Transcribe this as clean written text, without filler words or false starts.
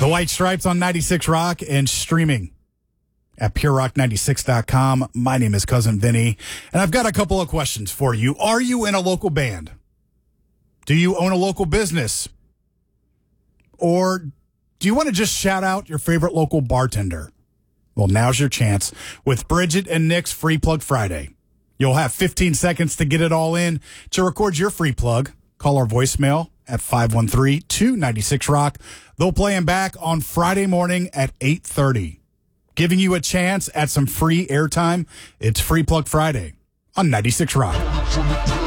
The White Stripes on 96 Rock and streaming at purerock96.com. My name is Cousin Vinny, and I've got a couple of questions for you. Are you in a local band? Do you own a local business? Or do you want to just shout out your favorite local bartender? Well, now's your chance with Bridget and Nick's Free Plug Friday. You'll have 15 seconds to get it all in. To record your free plug, call our voicemail at 513-296-ROCK. They'll play them back on Friday morning at 8:30. Giving you a chance at some free airtime. It's Free Plug Friday on 96 Rock.